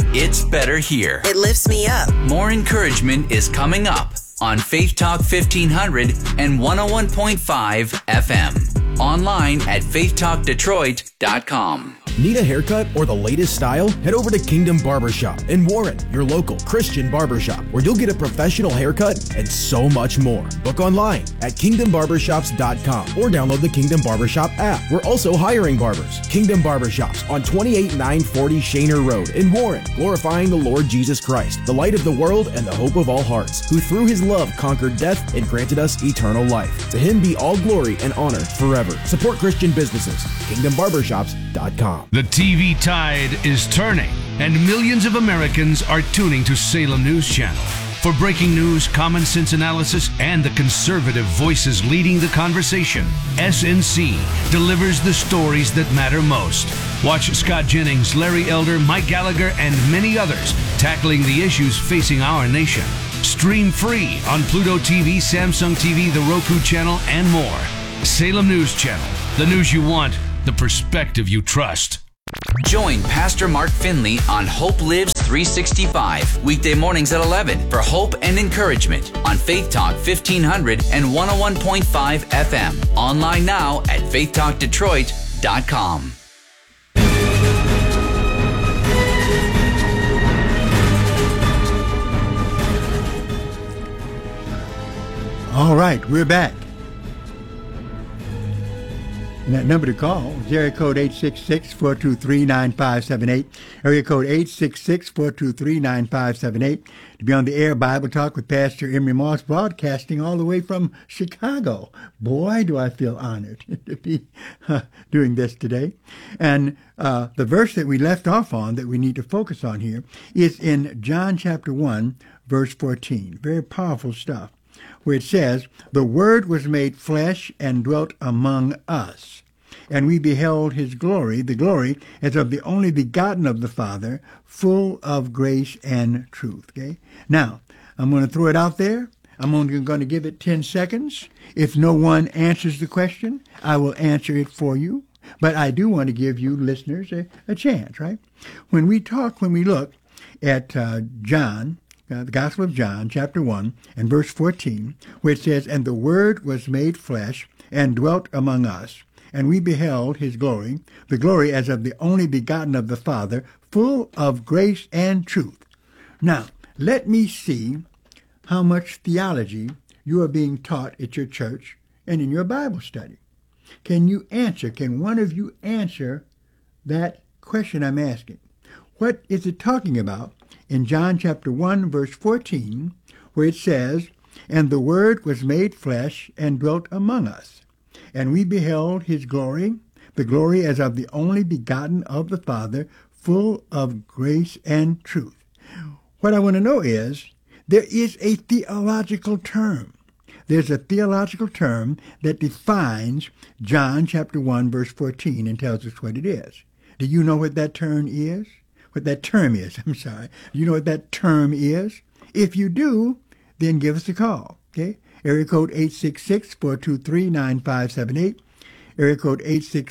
It's better here. It lifts me up. More encouragement is coming up on Faith Talk 1500 and 101.5 FM. Online at faithtalkdetroit.com. Need a haircut or the latest style? Head over to Kingdom Barbershop in Warren, your local Christian barbershop, where you'll get a professional haircut and so much more. Book online at kingdombarbershops.com or download the Kingdom Barbershop app. We're also hiring barbers. Kingdom Barbershops on 28940 Shaner Road in Warren, glorifying the Lord Jesus Christ, the light of the world and the hope of all hearts, who through his love conquered death and granted us eternal life. To him be all glory and honor forever. Support Christian businesses. KingdomBarbershops.com. The TV tide is turning, and millions of Americans are tuning to Salem News Channel. For breaking news, common sense analysis, and the conservative voices leading the conversation, SNC delivers the stories that matter most. Watch Scott Jennings, Larry Elder, Mike Gallagher, and many others tackling the issues facing our nation. Stream free on Pluto TV, Samsung TV, the Roku channel, and more. Salem News Channel. The news you want, the perspective you trust. Join Pastor Mark Finley on Hope Lives 365, weekday mornings at 11 for hope and encouragement on Faith Talk 1500 and 101.5 FM. Online now at faithtalkdetroit.com. All right, we're back. And that number to call is area code 866-423-9578. Area code 866-423-9578. To be on the air, Bible Talk with Pastor Emery Moss, broadcasting all the way from Chicago. Boy, do I feel honored to be doing this today. And the verse that we left off on that we need to focus on here is in John chapter 1, verse 14. Very powerful stuff, where it says, "The Word was made flesh and dwelt among us, and we beheld his glory, the glory as of the only begotten of the Father, full of grace and truth." Okay? Now, I'm going to throw it out there. I'm only going to give it 10 seconds. If no one answers the question, I will answer it for you. But I do want to give you listeners a chance, right? When we look at John, the Gospel of John, chapter 1, and verse 14, where it says, "And the Word was made flesh and dwelt among us, and we beheld his glory, the glory as of the only begotten of the Father, full of grace and truth." Now, let me see how much theology you are being taught at your church and in your Bible study. Can one of you answer that question I'm asking? What is it talking about in John chapter 1, verse 14, where it says, "And the Word was made flesh and dwelt among us, and we beheld his glory, the glory as of the only begotten of the Father, full of grace and truth"? What I want to know is, there is a theological term. There's a theological term that defines John chapter 1, verse 14, and tells us what it is. Do you know what that term is? Do you know what that term is? If you do, then give us a call, okay? Area code 866-423-9578. Area code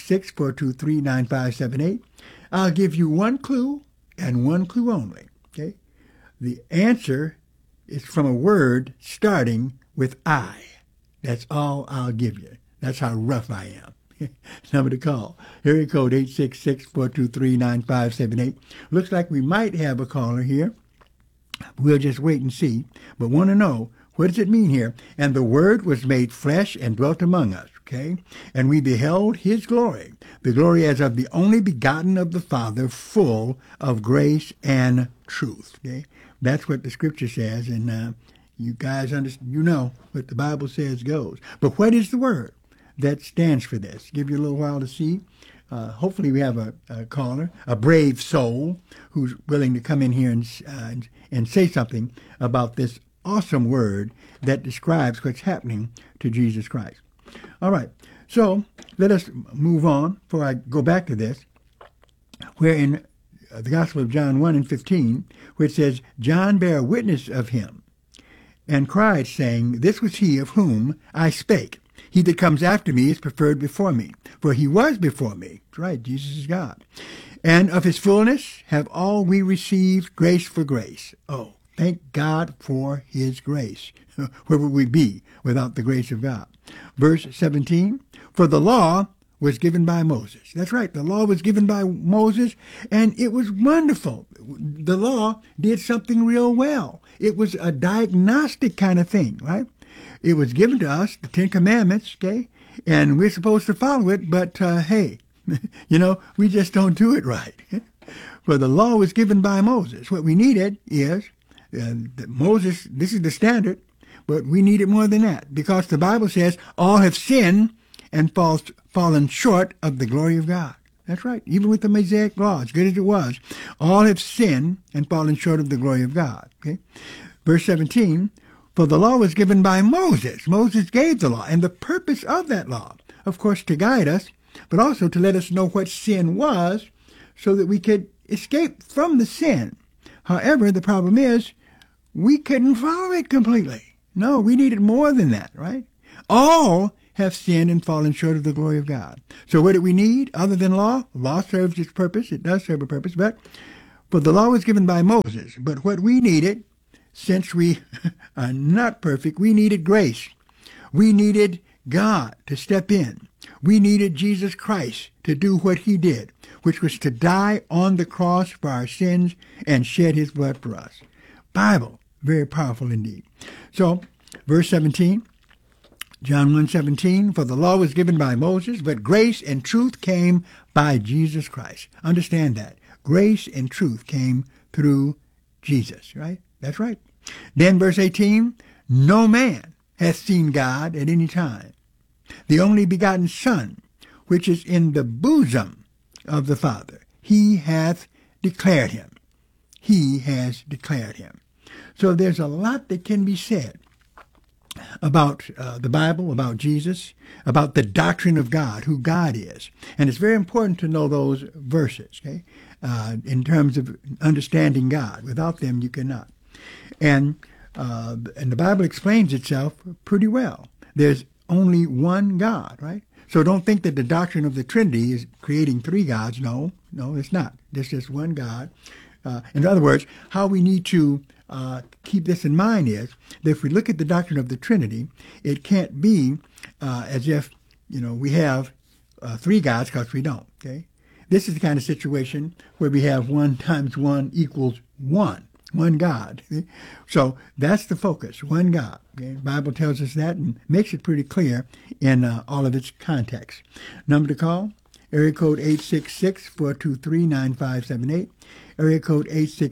866-423-9578. I'll give you one clue and one clue only, okay? The answer is from a word starting with I. That's all I'll give you. That's how rough I am. Number to call. Area code 866-423-9578. Looks like we might have a caller here. We'll just wait and see. But want to know, what does it mean here? "And the Word was made flesh and dwelt among us." Okay? "And we beheld his glory, the glory as of the only begotten of the Father, full of grace and truth." Okay? That's what the Scripture says, and you guys you know what the Bible says goes. But what is the word that stands for this? Give you a little while to see. Hopefully we have a caller, a brave soul, who's willing to come in here and say something about this awesome word that describes what's happening to Jesus Christ. All right, so let us move on before I go back to this, where in the Gospel of John 1 and 15, where it says, "John bare witness of him, and cried, saying, This was he of whom I spake. He that comes after me is preferred before me, for he was before me." That's right, Jesus is God. And of his fullness have all we received grace for grace. Oh, thank God for his grace. Where would we be without the grace of God? Verse 17, for the law was given by Moses. That's right, the law was given by Moses, and it was wonderful. The law did something real well. It was a diagnostic kind of thing, right? It was given to us, the Ten Commandments, okay? And we're supposed to follow it, but hey, we just don't do it right. For the law was given by Moses. What we needed is, Moses, this is the standard, but we needed more than that, because the Bible says all have sinned and fallen short of the glory of God. That's right. Even with the Mosaic law, as good as it was, all have sinned and fallen short of the glory of God. Okay? Verse 17, for the law was given by Moses. Moses gave the law, and the purpose of that law, of course, to guide us, but also to let us know what sin was so that we could escape from the sin. However, the problem is we couldn't follow it completely. No, we needed more than that, right? All have sinned and fallen short of the glory of God. So what do we need other than law? Law serves its purpose. It does serve a purpose, but the law was given by Moses. But what we needed, since we are not perfect, we needed grace. We needed God to step in. We needed Jesus Christ to do what he did, which was to die on the cross for our sins and shed his blood for us. Bible, very powerful indeed. So, verse 17, John 1:17, for the law was given by Moses, but grace and truth came by Jesus Christ. Understand that. Grace and truth came through Jesus, right? That's right. Then verse 18, no man hath seen God at any time. The only begotten Son, which is in the bosom of the Father, he hath declared him. He has declared him. So there's a lot that can be said about the Bible, about Jesus, about the doctrine of God, who God is. And it's very important to know those verses, okay, in terms of understanding God. Without them, you cannot. And the Bible explains itself pretty well. There's only one God, right? So don't think that the doctrine of the Trinity is creating three gods. No, it's not. There's just one God. In other words, how we need to keep this in mind is that if we look at the doctrine of the Trinity, it can't be as if, we have three gods, because we don't, okay? This is the kind of situation where we have 1 times 1 equals 1 God. Okay? So that's the focus, one God. Okay? The Bible tells us that and makes it pretty clear in all of its context. Number to call, area code 866-423-9578. Area code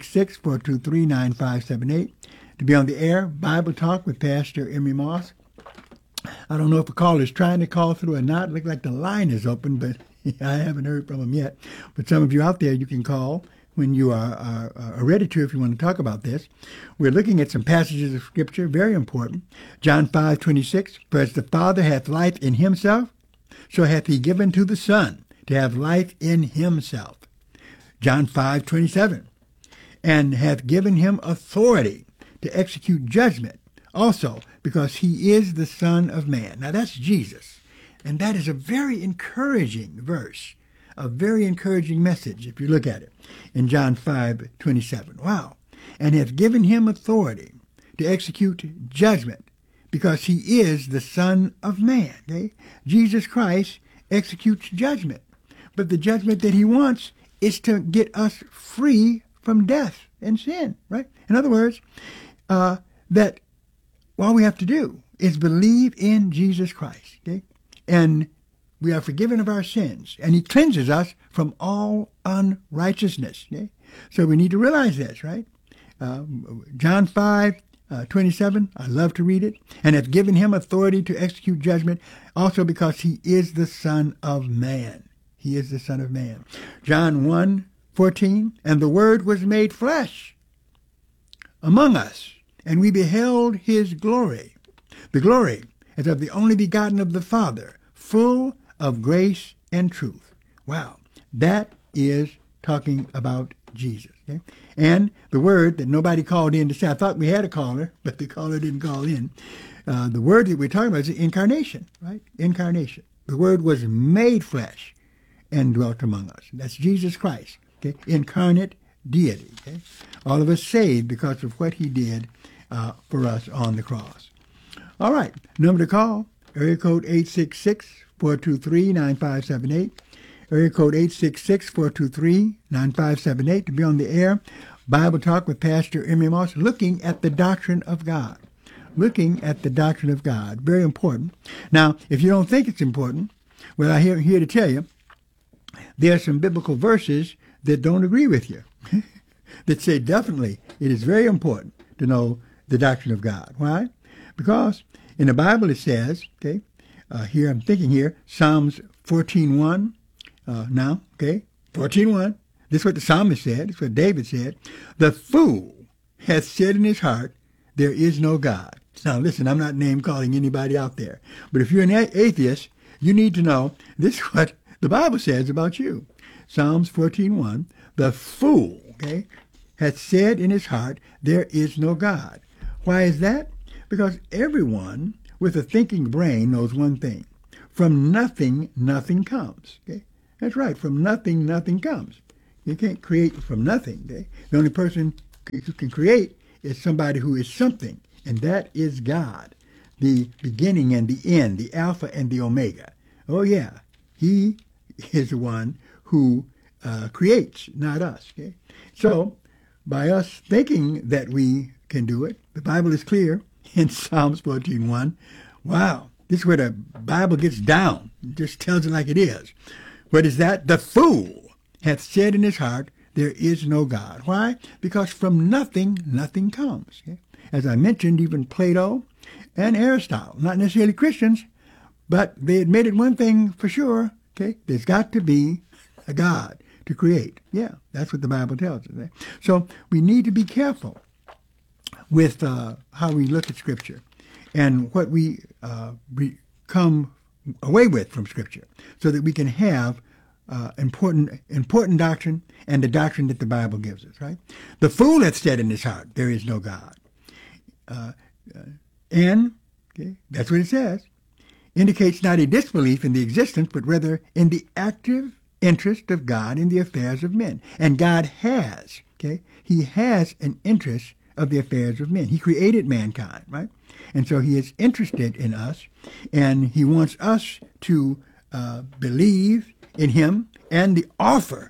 866-423-9578. To be on the air, Bible Talk with Pastor Emery Moss. I don't know if a caller is trying to call through or not. It looks like the line is open, but I haven't heard from him yet. But some of you out there, you can call when you are ready to, if you want to talk about this. We're looking at some passages of Scripture, very important. John 5:26, for as the Father hath life in himself, so hath he given to the Son to have life in himself. John 5:27, and hath given him authority to execute judgment, also because he is the Son of Man. Now that's Jesus, and that is a very encouraging verse, a very encouraging message if you look at it in John 5:27. Wow. And hath given him authority to execute judgment because he is the Son of Man. Okay? Jesus Christ executes judgment, but the judgment that he wants is to get us free from death and sin, right? In other words, that all we have to do is believe in Jesus Christ, okay? And we are forgiven of our sins, and he cleanses us from all unrighteousness, okay? So we need to realize this, right? John 5:27, I love to read it, and hath given him authority to execute judgment, also because he is the Son of Man. He is the Son of Man. John 1:14, and the Word was made flesh among us, and we beheld his glory. The glory as of the only begotten of the Father, full of grace and truth. Wow, that is talking about Jesus. Okay? And the word that nobody called in to say, I thought we had a caller, but the caller didn't call in. The word that we're talking about is incarnation, right? Incarnation. The Word was made flesh and dwelt among us. That's Jesus Christ. okay? Incarnate deity. Okay? All of us saved because of what he did for us on the cross. All right, number to call, area code 866-423-9578. Area code 866-423-9578 to be on the air. Bible Talk with Pastor Emery Moss, looking at the doctrine of God. Looking at the doctrine of God. Very important. Now, if you don't think it's important, well, I'm here to tell you, there are some biblical verses that don't agree with you, that say definitely it is very important to know the doctrine of God. Why? Because in the Bible it says, okay, here I'm thinking here, Psalms 14:1, now, okay, 14:1. This is what the psalmist said. This is what David said. The fool hath said in his heart, there is no God. Now, listen, I'm not name-calling anybody out there. But if you're an atheist, you need to know this is what the Bible says about you. Psalms 14:1, the fool, okay, hath said in his heart, there is no God. Why is that? Because everyone with a thinking brain knows one thing. From nothing, nothing comes. Okay? That's right. From nothing, nothing comes. You can't create from nothing. Okay? The only person who can create is somebody who is something, and that is God, the beginning and the end, the Alpha and the Omega. Oh, yeah. He is the one who creates, not us. Okay? So, by us thinking that we can do it, the Bible is clear in Psalms 14:1. Wow, this is where the Bible gets down. It just tells it like it is. What is that? The fool hath said in his heart, there is no God. Why? Because from nothing, nothing comes. Okay? As I mentioned, even Plato and Aristotle, not necessarily Christians, but they admitted one thing for sure, okay? There's got to be a God to create. Yeah, that's what the Bible tells us. Okay? So we need to be careful with how we look at Scripture and what we come away with from Scripture so that we can have important doctrine and the doctrine that the Bible gives us, right? The fool hath said in his heart, there is no God. And, okay, that's what it says, indicates not a disbelief in the existence, but rather in the active interest of God in the affairs of men. And God has, okay, he has an interest of the affairs of men. He created mankind, right? And so he is interested in us, and he wants us to believe in him and the offer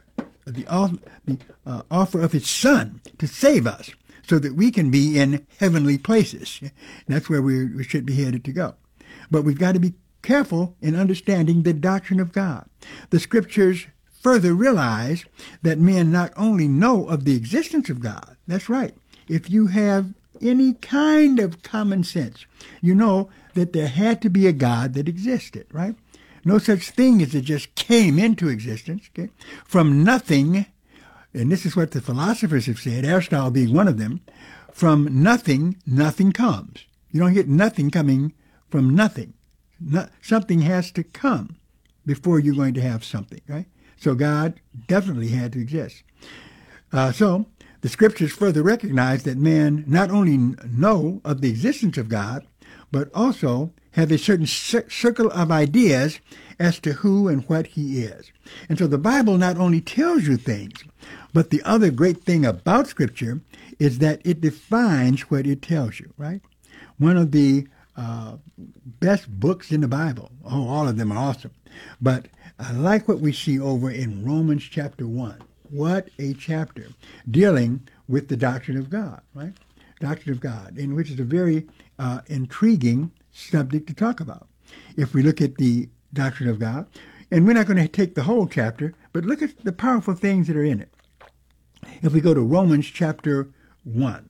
of his Son to save us so that we can be in heavenly places. That's where we should be headed to go. But we've got to be careful in understanding the doctrine of God. The Scriptures further realize that men not only know of the existence of God, that's right, if you have any kind of common sense, you know that there had to be a God that existed, right? No such thing as it just came into existence, okay? From nothing, and this is what the philosophers have said, Aristotle being one of them, from nothing, nothing comes. You don't get nothing coming from nothing. Something has to come before you're going to have something, right? So God definitely had to exist. So the Scriptures further recognize that man not only know of the existence of God, but also have a certain circle of ideas as to who and what he is. And so the Bible not only tells you things, but the other great thing about Scripture is that it defines what it tells you, right? One of the best books in the Bible, all of them are awesome, but I like what we see over in Romans chapter 1. What a chapter dealing with the doctrine of God, right? Doctrine of God, in which is a very intriguing subject to talk about. If we look at the doctrine of God, and we're not going to take the whole chapter, but look at the powerful things that are in it. If we go to Romans chapter 1,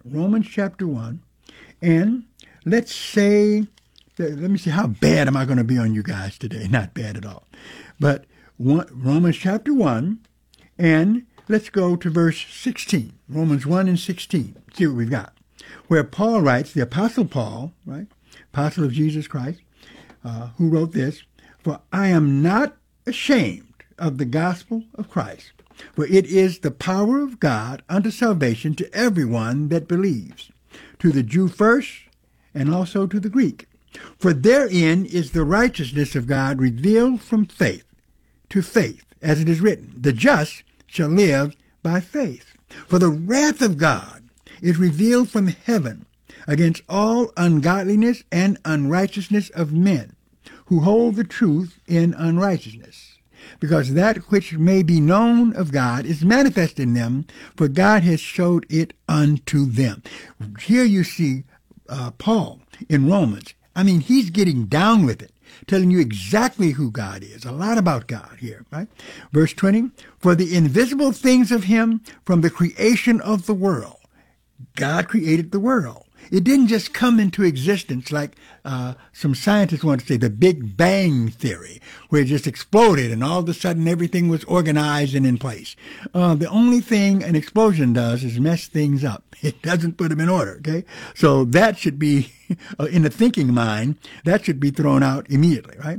and let's say, let me see, how bad am I going to be on you guys today? Not bad at all. But Romans chapter 1, and let's go to verse 16. Romans 1 and 16. See what we've got. Where Paul writes, the Apostle Paul, right, Apostle of Jesus Christ, who wrote this, for I am not ashamed of the gospel of Christ, for it is the power of God unto salvation to everyone that believes, to the Jew first, and also to the Greek. For therein is the righteousness of God revealed from faith to faith, as it is written, the just shall live by faith. For the wrath of God is revealed from heaven against all ungodliness and unrighteousness of men who hold the truth in unrighteousness, because that which may be known of God is manifest in them, for God has showed it unto them. Here you see Paul in Romans. I mean, he's getting down with it, telling you exactly who God is, a lot about God here, right? Verse 20, for the invisible things of him from the creation of the world. God created the world. It didn't just come into existence like some scientists want to say, the Big Bang Theory, where it just exploded and all of a sudden everything was organized and in place. The only thing an explosion does is mess things up. It doesn't put them in order, okay? So that should be, in the thinking mind, that should be thrown out immediately, right?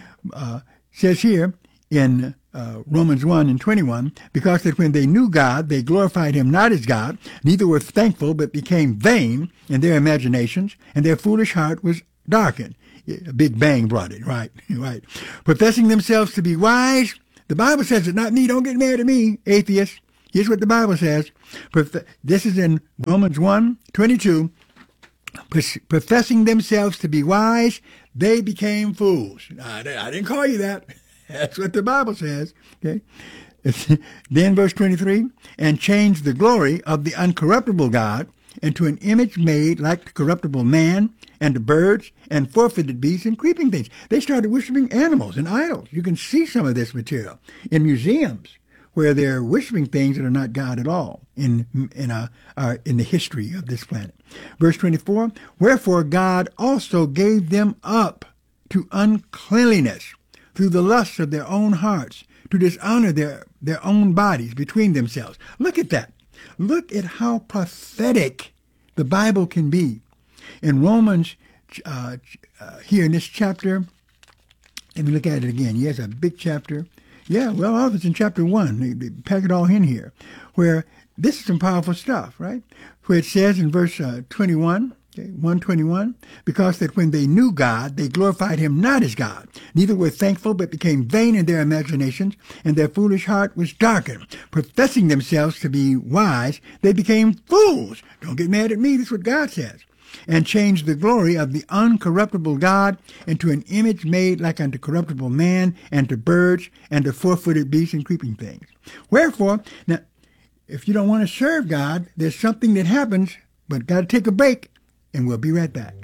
Says here in Romans 1 and 21, because that when they knew God, they glorified him not as God, neither were thankful, but became vain in their imaginations, and their foolish heart was darkened. A Big Bang brought it, right? Right. Professing themselves to be wise, the Bible says it, not me. Don't get mad at me, atheists. Here's what the Bible says. This is in Romans 1, 22. Professing themselves to be wise, they became fools. I didn't call you that. That's what the Bible says. Okay. Then verse 23, and changed the glory of the uncorruptible God into an image made like the corruptible man and the birds and four-footed beasts and creeping things. They started worshiping animals and idols. You can see some of this material in museums where they're worshiping things that are not God at all in the history of this planet. Verse 24, wherefore God also gave them up to uncleanliness through the lusts of their own hearts, to dishonor their own bodies between themselves. Look at that. Look at how prophetic the Bible can be. In Romans, here in this chapter, let me look at it again. Yes, a big chapter. Yeah, well, all of it's in chapter 1. They pack it all in here, where this is some powerful stuff, right? Where it says in verse 21, 121, because that when they knew God, they glorified him not as God, neither were thankful, but became vain in their imaginations, and their foolish heart was darkened. Professing themselves to be wise, they became fools. Don't get mad at me, that's what God says. And changed the glory of the uncorruptible God into an image made like unto corruptible man, and to birds, and to four-footed beasts and creeping things. Wherefore, now, if you don't want to serve God, there's something that happens, but got to take a break. And we'll be right back.